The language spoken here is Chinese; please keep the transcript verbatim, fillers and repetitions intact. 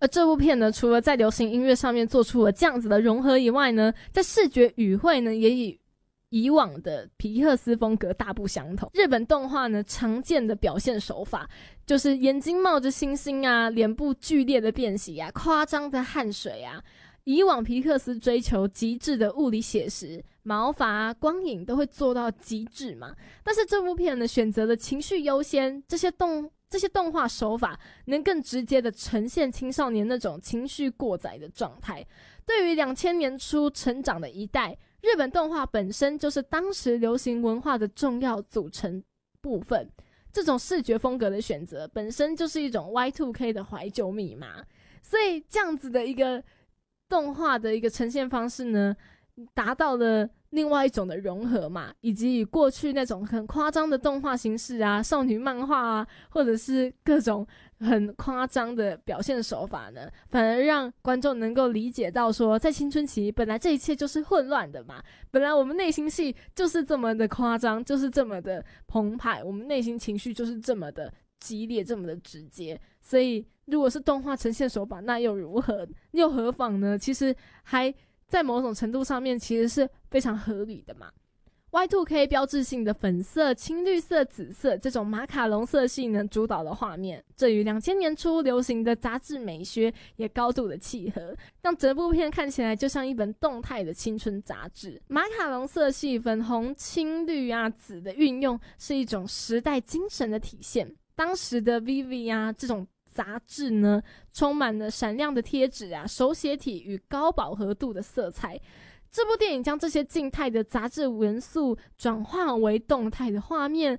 而这部片呢，除了在流行音乐上面做出了这样子的融合以外呢，在视觉语汇呢，也与以往的皮克斯风格大不相同。日本动画呢，常见的表现手法就是眼睛冒着星星啊，脸部剧烈的变形啊，夸张的汗水啊。以往皮克斯追求极致的物理写实，毛发啊、光影都会做到极致嘛。但是这部片呢，选择了情绪优先，这些动这些动画手法能更直接的呈现青少年那种情绪过载的状态。对于两千年初成长的一代，日本动画本身就是当时流行文化的重要组成部分。这种视觉风格的选择本身就是一种 Y 二 K 的怀旧密码，所以这样子的一个动画的一个呈现方式呢，达到了另外一种的融合嘛，以及与过去那种很夸张的动画形式啊、少女漫画啊，或者是各种很夸张的表现手法呢，反而让观众能够理解到说，在青春期本来这一切就是混乱的嘛，本来我们内心戏就是这么的夸张，就是这么的澎湃，我们内心情绪就是这么的激烈，这么的直接。所以如果是动画呈现手法，那又如何又何妨呢？其实还在某种程度上面其实是非常合理的嘛。 Y 二 K 标志性的粉色、青绿色、紫色这种马卡龙色系呢，主导了画面，这与两千年初流行的杂志美学也高度的契合，让整部片看起来就像一本动态的青春杂志。马卡龙色系粉红、青绿啊、紫的运用是一种时代精神的体现。当时的 V V 啊这种杂志呢，充满了闪亮的贴纸啊、手写体与高饱和度的色彩。这部电影将这些静态的杂志元素转化为动态的画面，